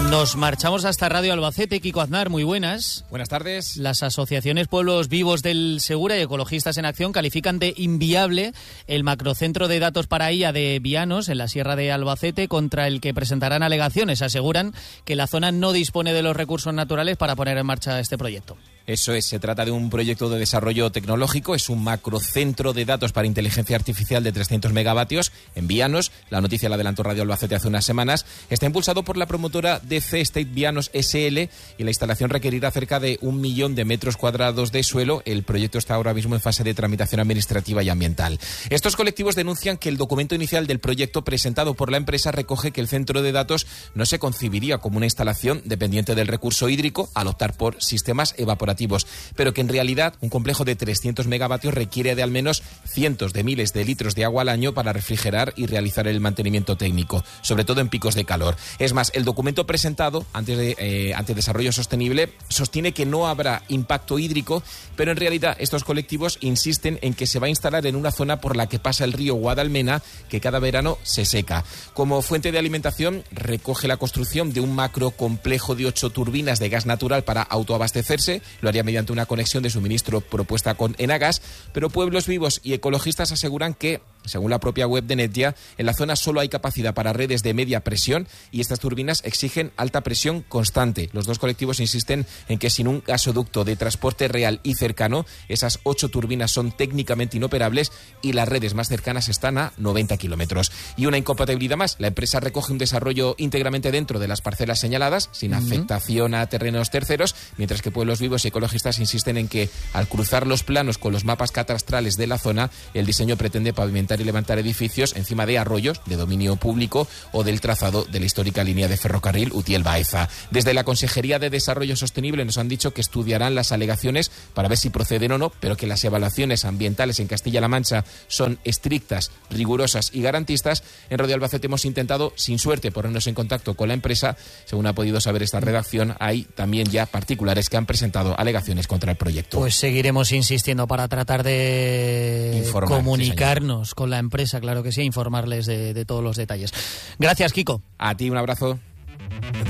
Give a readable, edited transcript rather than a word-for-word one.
Nos marchamos hasta Radio Albacete. Kiko Aznar, muy buenas. Buenas tardes. Las asociaciones Pueblos Vivos del Segura y Ecologistas en Acción califican de inviable el macrocentro de datos para IA de Vianos, en la Sierra de Albacete, contra el que presentarán alegaciones. Aseguran que la zona no dispone de los recursos naturales para poner en marcha este proyecto. Eso es, se trata de un proyecto de desarrollo tecnológico, es un macrocentro de datos para inteligencia artificial de 300 megavatios en Vianos. La noticia la adelantó Radio Albacete hace unas semanas. Está impulsado por la promotora DC State Vianos SL y la instalación requerirá cerca de 1 millón de metros cuadrados de suelo. El proyecto está ahora mismo en fase de tramitación administrativa y ambiental. Estos colectivos denuncian que el documento inicial del proyecto presentado por la empresa recoge que el centro de datos no se concibiría como una instalación dependiente del recurso hídrico al optar por sistemas evaporativos, pero que en realidad un complejo de 300 megavatios requiere de al menos cientos de miles de litros de agua al año para refrigerar y realizar el mantenimiento técnico, sobre todo en picos de calor. Es más, el documento presentado ante Desarrollo Sostenible sostiene que no habrá impacto hídrico, pero en realidad estos colectivos insisten en que se va a instalar en una zona por la que pasa el río Guadalmena, que cada verano se seca. Como fuente de alimentación, recoge la construcción de un macro complejo de 8 turbinas de gas natural para autoabastecerse. Lo haría mediante una conexión de suministro propuesta con Enagas, pero Pueblos Vivos y ecologistas aseguran que, según la propia web de Netgia, en la zona solo hay capacidad para redes de media presión y estas turbinas exigen alta presión constante. Los dos colectivos insisten en que sin un gasoducto de transporte real y cercano, esas 8 turbinas son técnicamente inoperables y las redes más cercanas están a 90 kilómetros. Y una incompatibilidad más, la empresa recoge un desarrollo íntegramente dentro de las parcelas señaladas, sin afectación a terrenos terceros, mientras que Pueblos Vivos y ecologistas insisten en que, al cruzar los planos con los mapas catastrales de la zona, el diseño pretende pavimentar y levantar edificios encima de arroyos de dominio público o del trazado de la histórica línea de ferrocarril Utiel-Baeza. Desde la Consejería de Desarrollo Sostenible nos han dicho que estudiarán las alegaciones para ver si proceden o no, pero que las evaluaciones ambientales en Castilla-La Mancha son estrictas, rigurosas y garantistas. En Radio Albacete hemos intentado, sin suerte, ponernos en contacto con la empresa. Según ha podido saber esta redacción, hay también ya particulares que han presentado alegaciones contra el proyecto. Pues seguiremos insistiendo para tratar de comunicarnos con la empresa, claro que sí, informarles de todos los detalles. Gracias, Kiko. A ti un abrazo.